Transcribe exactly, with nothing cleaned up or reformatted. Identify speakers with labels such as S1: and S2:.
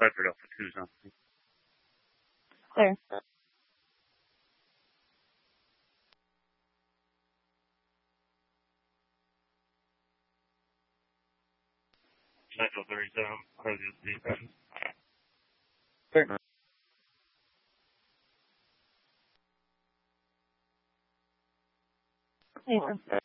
S1: Clifford off of two something.
S2: Clear.
S1: Central thirty-seven, Harvey defense.
S3: Clear.
S2: Clear.